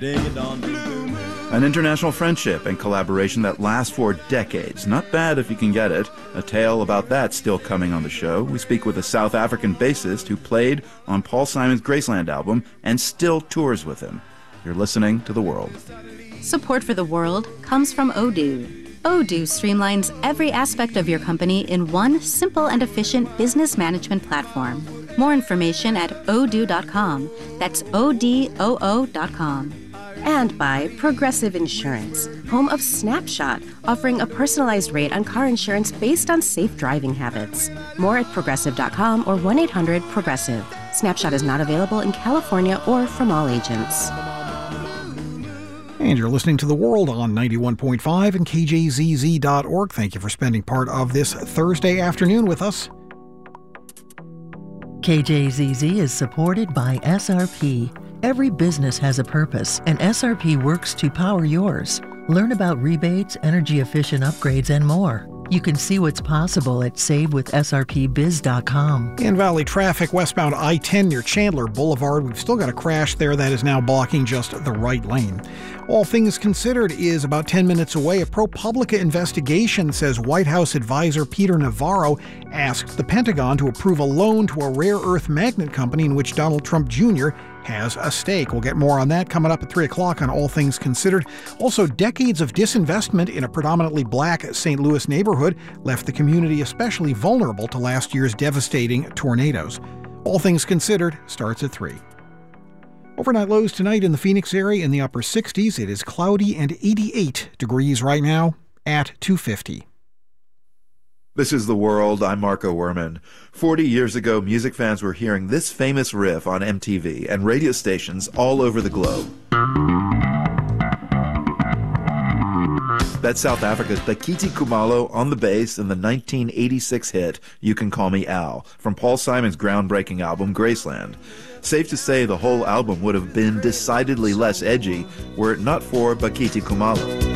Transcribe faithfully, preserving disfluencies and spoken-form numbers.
An international friendship and collaboration that lasts for decades. Not bad if you can get it. A tale about that still coming on the show. We speak with a South African bassist who played on Paul Simon's Graceland album and still tours with him. You're listening to The World. Support for The World comes from Odoo. Odoo streamlines every aspect of your company in one simple and efficient business management platform. More information at odoo dot com. That's O D O O dot com. And by Progressive Insurance, home of Snapshot, offering a personalized rate on car insurance based on safe driving habits. More at progressive dot com or one eight hundred progressive. Snapshot is not available in California or from all agents. And you're listening to The World on ninety-one point five and K J Z Z dot org. Thank you for spending part of this Thursday afternoon with us. K J Z Z is supported by S R P. Every business has a purpose, and S R P works to power yours. Learn about rebates, energy-efficient upgrades, and more. You can see what's possible at save with S R P biz dot com. In Valley traffic, westbound I ten near Chandler Boulevard. We've still got a crash there that is now blocking just the right lane. All Things Considered is about ten minutes away. A ProPublica investigation says White House advisor Peter Navarro asked the Pentagon to approve a loan to a rare earth magnet company in which Donald Trump Junior has a stake. We'll get more on that coming up at three o'clock on All Things Considered. Also, decades of disinvestment in a predominantly black Saint Louis neighborhood left the community especially vulnerable to last year's devastating tornadoes. All Things Considered starts at three. Overnight lows tonight in the Phoenix area in the upper sixties. It is cloudy and eighty-eight degrees right now at two fifty. This is The World. I'm Marco Werman. Forty years ago, music fans were hearing this famous riff on M T V and radio stations all over the globe. That's South Africa's Bakiti Kumalo on the bass in the nineteen eighty-six hit You Can Call Me Al from Paul Simon's groundbreaking album Graceland. Safe to say the whole album would have been decidedly less edgy were it not for Bakiti Kumalo.